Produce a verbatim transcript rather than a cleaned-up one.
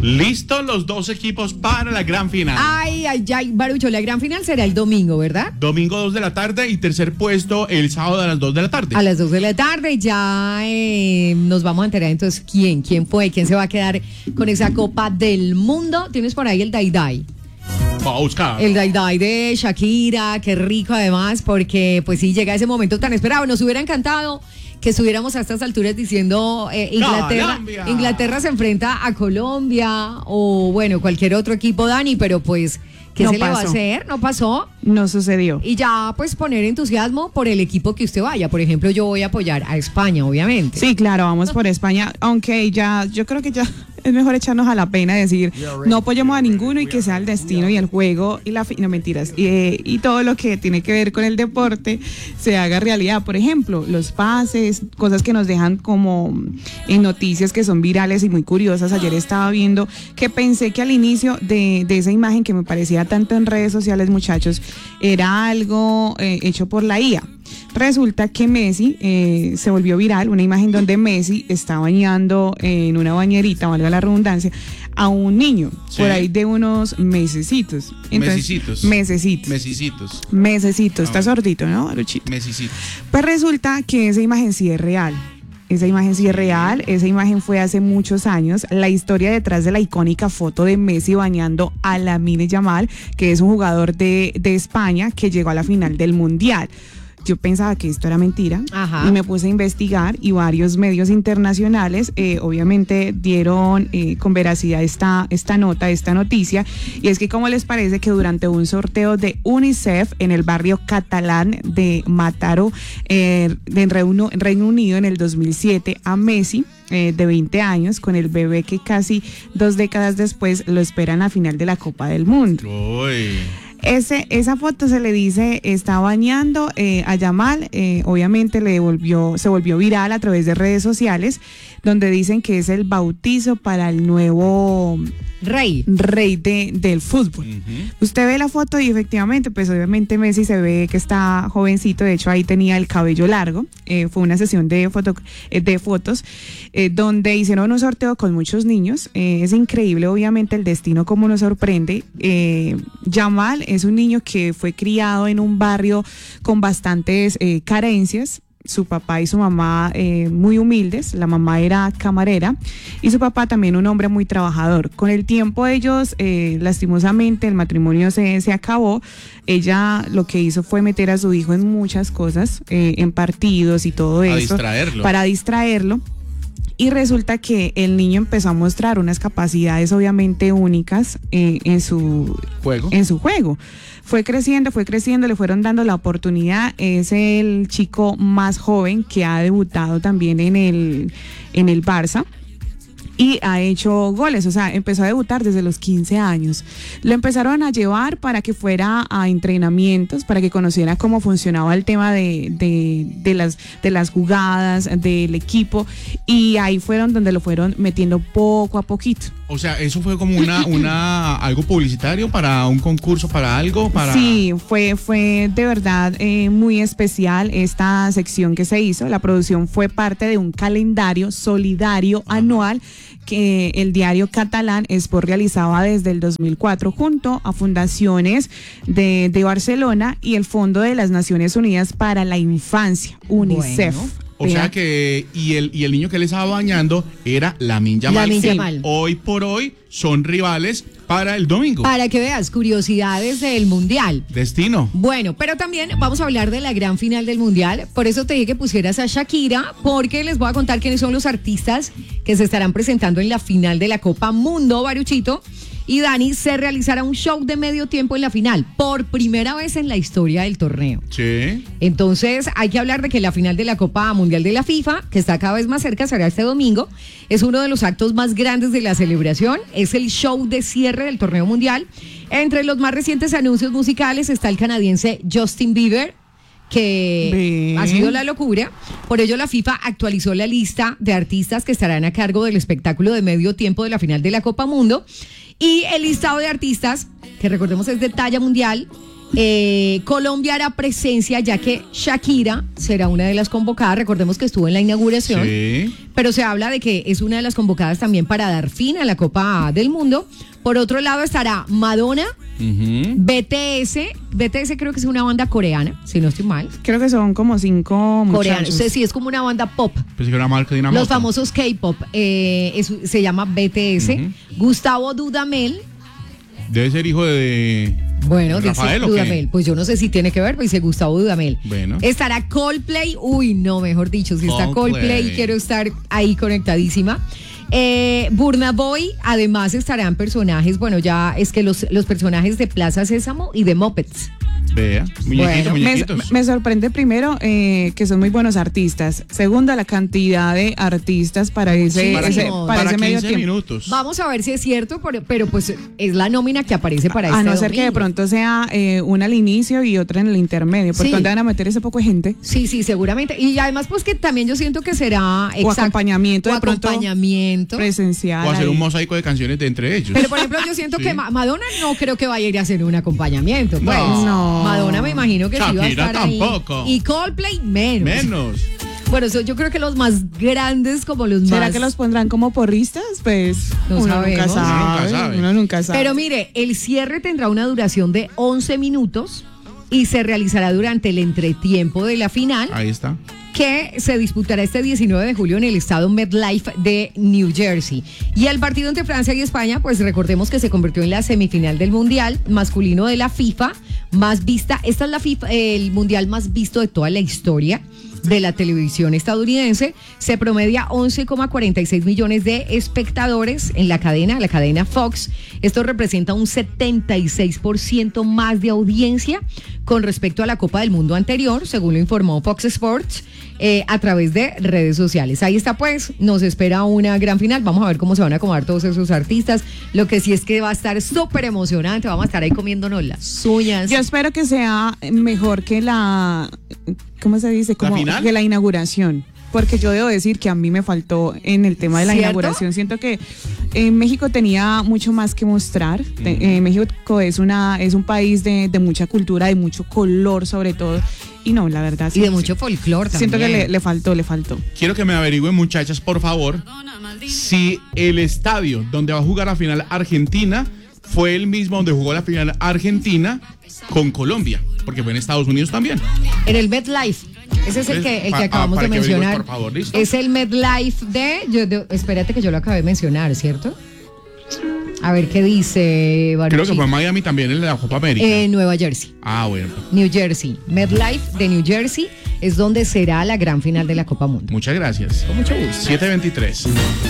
Listos los dos equipos para la gran final. Ay, ay, ay, Barucho, la gran final será el domingo, ¿verdad? Domingo dos de la tarde y tercer puesto el sábado a las dos de la tarde. A las dos de la tarde ya eh, nos vamos a enterar entonces quién, quién fue, quién se va a quedar con esa Copa del Mundo. Tienes por ahí el Dai Dai. Vamos a buscar. El Dai Dai de Shakira, qué rico además, porque pues sí, llega ese momento tan esperado. Nos hubiera encantado que estuviéramos a estas alturas diciendo eh, Inglaterra, Colombia. Inglaterra se enfrenta a Colombia o bueno, cualquier otro equipo, Dani, pero pues, ¿qué No se le va a pasó. hacer? No pasó. No sucedió. Y ya pues poner entusiasmo por el equipo que usted vaya. Por ejemplo, yo voy a apoyar a España, obviamente. Sí, claro, vamos por España, aunque ya, yo creo que ya es mejor echarnos a la pena decir, no apoyemos a ninguno y que sea el destino y el juego y la fi- no mentiras, y, eh, y todo lo que tiene que ver con el deporte se haga realidad. Por ejemplo, los pases, cosas que nos dejan como en noticias que son virales y muy curiosas. Ayer estaba viendo que pensé que al inicio de, de esa imagen que me parecía tanto en redes sociales, muchachos, era algo eh, hecho por la I A. Resulta que Messi eh, se volvió viral, una imagen donde Messi está bañando en una bañerita, valga la redundancia, a un niño, Sí. por ahí de unos mesecitos. Mesecitos. Mesecitos. Mesicitos. Mesecitos. Está Ah. sordito, ¿no, Aruchito? Mesicitos. Pues resulta que esa imagen sí es real. Esa imagen sí es real, esa imagen fue hace muchos años. La historia detrás de la icónica foto de Messi bañando a Lamine Yamal, que es un jugador de, de España que llegó a la final del Mundial. Yo pensaba que esto era mentira. Ajá. Y me puse a investigar y varios medios internacionales eh, obviamente dieron eh, con veracidad esta, esta nota, esta noticia. Y es que ¿cómo les parece que durante un sorteo de UNICEF en el barrio catalán de Mataró, eh, en Reino, Reino Unido en el dos mil siete, a Messi, eh, de veinte años, con el bebé que casi dos décadas después lo esperan a final de la Copa del Mundo? Uy. Ese, esa foto se le dice, está bañando eh, a Yamal, eh, obviamente le volvió, se volvió viral a través de redes sociales, donde dicen que es el bautizo para el nuevo Rey. rey de, del fútbol. Ujú. Usted ve la foto y efectivamente, pues obviamente Messi se ve que está jovencito, de hecho ahí tenía el cabello largo, eh, fue una sesión de, foto, eh, de fotos eh, donde hicieron un sorteo con muchos niños. Eh, es increíble obviamente el destino como nos sorprende. eh, Yamal es un niño que fue criado en un barrio con bastantes eh, carencias. Su papá y su mamá eh, muy humildes, la mamá era camarera y su papá también un hombre muy trabajador. Con el tiempo ellos, eh, lastimosamente, el matrimonio se, se acabó. Ella lo que hizo fue meter a su hijo en muchas cosas, eh, en partidos y todo A eso. distraerlo. Para distraerlo. Y resulta que el niño empezó a mostrar unas capacidades obviamente únicas eh, en su Juego. en su juego. Fue creciendo, fue creciendo, le fueron dando la oportunidad. Es el chico más joven que ha debutado también en el, en el Barça. Y ha hecho goles, o sea, empezó a debutar desde los quince años. Lo empezaron a llevar para que fuera a entrenamientos, para que conociera cómo funcionaba el tema de, de, de, las, de las jugadas, del equipo, y ahí fueron donde lo fueron metiendo poco a poquito. O sea, eso fue como una, una, algo publicitario para un concurso, para algo, para. Sí, fue, fue de verdad eh, muy especial esta sección que se hizo. La producción fue parte de un calendario solidario anual que el diario catalán Esport realizaba desde el dos mil cuatro junto a fundaciones de, de Barcelona y el Fondo de las Naciones Unidas para la Infancia, UNICEF. Bueno. O sea que, y el, y el niño que le estaba bañando era Lamine Yamal. Lamine que Yamal. Hoy por hoy son rivales para el domingo. Para que veas, curiosidades del Mundial. Destino. Bueno, pero también vamos a hablar de la gran final del Mundial. Por eso te dije que pusieras a Shakira, porque les voy a contar quiénes son los artistas que se estarán presentando en la final de la Copa Mundo, Baruchito. Y Dani, se realizará un show de medio tiempo en la final, por primera vez en la historia del torneo. Sí. Entonces hay que hablar de que la final de la Copa Mundial de la FIFA, que está cada vez más cerca, será este domingo, es uno de los actos más grandes de la celebración, es el show de cierre del torneo mundial. Entre los más recientes anuncios musicales está el canadiense Justin Bieber, que Ve. ha sido la locura. Por ello la FIFA actualizó la lista de artistas que estarán a cargo del espectáculo de medio tiempo de la final de la Copa Mundo. Y el listado de artistas, que recordemos es de talla mundial, Eh, Colombia hará presencia ya que Shakira será una de las convocadas. Recordemos que estuvo en la inauguración, Sí. pero se habla de que es una de las convocadas también para dar fin a la Copa del Mundo. Por otro lado estará Madonna, Ujú. B T S. B T S creo que es una banda coreana, si no estoy mal. Creo que son como cinco Coreana, muchachos. o sea, sí, es como una banda pop. Pensé que era una marca de una Los moto. famosos K-pop, eh, es- se llama B T S. Ujú. Gustavo Dudamel. Debe ser hijo de. Bueno, ¿de dice Rafael o qué? Dudamel. Pues yo no sé si tiene que ver, pues dice Gustavo Dudamel. Bueno. Estará Coldplay. Uy, no, mejor dicho, si está Coldplay. Coldplay, quiero estar ahí conectadísima. Eh, Burna Boy, además estarán personajes, bueno, ya es que los, los personajes de Plaza Sésamo y de Muppets. Vea. Muñequitos, Bueno, Me, muñequitos. me sorprende primero eh, que son muy buenos artistas. Segundo, la cantidad de artistas para ese, Para- ese, para para ese medio quince tiempo. minutos. Vamos a ver si es cierto, pero, pero pues es la nómina que aparece para A este no ser que de domingo. pronto sea eh, una al inicio y otra en el intermedio. ¿Por Sí. dónde van a meter ese poco de gente? Sí, sí, seguramente. Y además, pues que también yo siento que será O acompañamiento o de pronto acompañamiento. presencial. O hacer ahí. un mosaico de canciones de entre ellos. Pero por ejemplo, yo siento Sí. que Ma- Madonna no creo que vaya a ir a hacer un acompañamiento. Pues. No. No. Madonna me imagino que sí va a Shakira estar ahí. tampoco. Y Coldplay menos. Menos. Bueno, eso yo creo que los más grandes como los ¿Será más. que los pondrán como porristas? Pues No uno, sabemos. nunca sabe, Uno nunca sabe. uno nunca sabe. Pero mire, el cierre tendrá una duración de once minutos y se realizará durante el entretiempo de la final, Ahí está. que se disputará este diecinueve de julio en el estado MetLife de New Jersey. Y el partido entre Francia y España, pues recordemos que se convirtió en la semifinal del Mundial masculino de la FIFA, más vista, esta es la FIFA, el Mundial más visto de toda la historia de la televisión estadounidense. Se promedia once coma cuarenta y seis millones de espectadores en la cadena, la cadena Fox. Esto representa un setenta y seis por ciento más de audiencia con respecto a la Copa del Mundo anterior, según lo informó Fox Sports, eh, a través de redes sociales. Ahí está pues, nos espera una gran final. Vamos a ver cómo se van a acomodar todos esos artistas. Lo que sí es que va a estar súper emocionante. Vamos a estar ahí comiéndonos las uñas. Yo espero que sea mejor que la, ¿cómo se dice? Como final? que la inauguración. Porque yo debo decir que a mí me faltó en el tema de la ¿Cierto? inauguración. Siento que en México tenía mucho más que mostrar. Te- eh, México es una es un país de, de mucha cultura, de mucho color sobre todo. Y no, la verdad. Y de sí- mucho folclore también. Siento que le, le faltó, le faltó. Quiero que me averigüen, muchachas, por favor, si el estadio donde va a jugar la final Argentina fue el mismo donde jugó la final Argentina con Colombia, porque fue en Estados Unidos también. En el MetLife. Ese es el que, el que Pa- ah, acabamos para de que averigües, mencionar. por favor, ¿listo? Es el MetLife de, yo- de- espérate que yo lo acabé de mencionar, ¿cierto? A ver qué dice Creo que Baruchito. fue en Miami también en la Copa América. En Nueva Jersey, Ah, bueno. New Jersey. MetLife de New Jersey es donde será la gran final de la Copa Mundo. Muchas gracias. Con mucho gusto. siete veintitrés.